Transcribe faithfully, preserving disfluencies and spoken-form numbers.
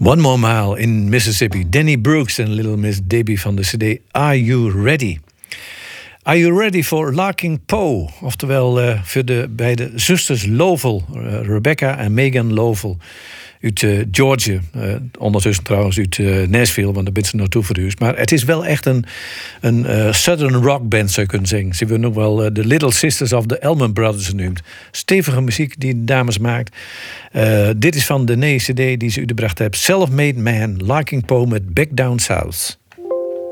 One More Mile in Mississippi. Danny Brooks en Little Miss Debbie van de cd Are You Ready? Are You Ready for Larking Poe? Oftewel uh, voor de beide zusters Lovell, uh, Rebecca en Megan Lovell uit uh, Georgia. Uh, ondertussen trouwens uit uh, Nashville, want daar ben ze naartoe verhuisd. Maar het is wel echt een, een uh, Southern rock band, zou je kunnen zeggen. Ze worden ook wel uh, de Little Sisters of the Allman Brothers genoemd. Stevige muziek die de dames maakt. Uh, dit is van de nieuwe cd die ze uitgebracht hebben. Self-Made Man, Larking Poe met Back Down South.